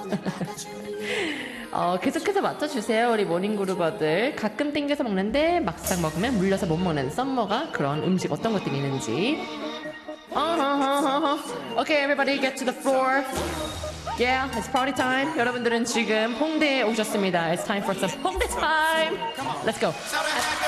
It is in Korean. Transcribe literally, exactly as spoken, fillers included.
어, 계속해서 맞춰주세요, 우리 모닝그루버들. 가끔 땡겨서 먹는데 막상 먹으면 물려서 못 먹는 썸머가 그런 음식 어떤 것들이 있는지. 어허허허허. Okay, everybody get to the floor. Yeah, it's party time. 여러분들은 지금 홍대에 오셨습니다. It's time for some 홍대 time. Let's go.